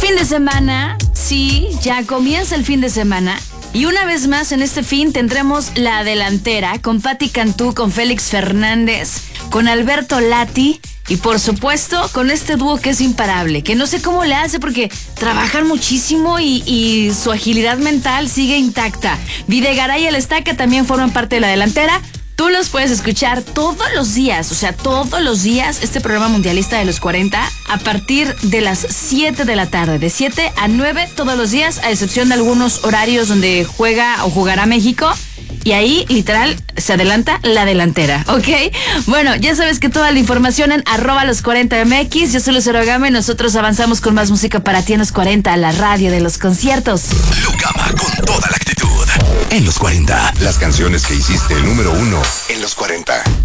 fin de semana, sí, ya comienza el fin de semana. Y una vez más en este fin tendremos La Delantera con Patti Cantú, con Félix Fernández, con Alberto Lati y por supuesto con este dúo que es imparable, que no sé cómo le hace porque trabajan muchísimo y su agilidad mental sigue intacta. Videgaray y El Estaca también forman parte de La Delantera. Tú los puedes escuchar todos los días, o sea, todos los días, este programa mundialista de los 40, a partir de las 7 de la tarde, de 7 a 9 todos los días, a excepción de algunos horarios donde juega o jugará México. Y ahí, literal, se adelanta La Delantera, ¿ok? Bueno, ya sabes que toda la información en @los40mx. Yo soy Lucero Gama y nosotros avanzamos con más música para ti en los 40, la radio de los conciertos. Lucama con toda la actitud. En los 40, las canciones que hiciste número 1 en los 40.